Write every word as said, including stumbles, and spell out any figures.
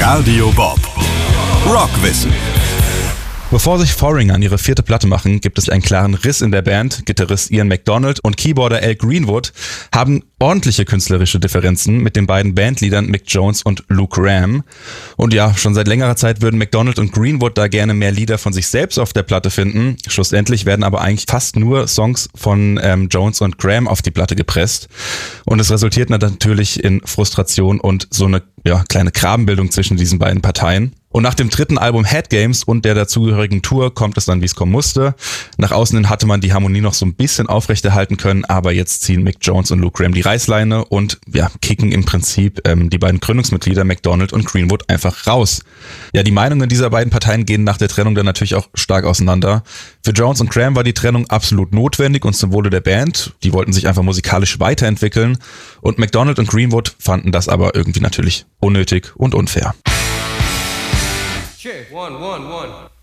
Radio Bob Rockwissen. Bevor sich Foreigner an ihre vierte Platte machen, gibt es einen klaren Riss in der Band. Gitarrist Ian McDonald und Keyboarder Al Greenwood haben ordentliche künstlerische Differenzen mit den beiden Bandleadern Mick Jones und Luke Ram. Und ja, schon seit längerer Zeit würden McDonald und Greenwood da gerne mehr Lieder von sich selbst auf der Platte finden. Schlussendlich werden aber eigentlich fast nur Songs von ähm, Jones und Graham auf die Platte gepresst. Und es resultiert natürlich in Frustration und so eine ja, kleine Grabenbildung zwischen diesen beiden Parteien. Und nach dem dritten Album Head Games und der dazugehörigen Tour kommt es dann, wie es kommen musste. Nach außen hin hatte man die Harmonie noch so ein bisschen aufrechterhalten können, aber jetzt ziehen Mick Jones und Luke Graham die Reißleine und ja, kicken im Prinzip ähm, die beiden Gründungsmitglieder McDonald und Greenwood einfach raus. Ja, die Meinungen dieser beiden Parteien gehen nach der Trennung dann natürlich auch stark auseinander. Für Jones und Graham war die Trennung absolut notwendig und zum Wohle der Band. Die wollten sich einfach musikalisch weiterentwickeln und McDonald und Greenwood fanden das aber irgendwie natürlich unnötig und unfair. Check, one, one, one.